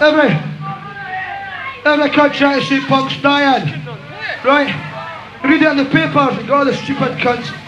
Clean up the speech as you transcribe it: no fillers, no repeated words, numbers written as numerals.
Every cunt trying to say punk's dying. Right? Read it in the papers and got all the stupid cunts